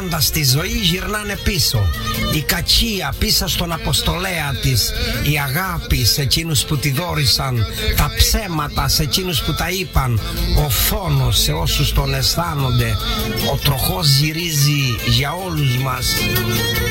πάντα στη ζωή γυρνάνε πίσω. Η κακία πίσω στον αποστολέα της, η αγάπη σε εκείνους που τη δώρησαν, τα ψέματα σε εκείνους που τα είπαν, ο φόνος σε όσους τον αισθάνονται. Ο τροχός γυρίζει για όλους μας.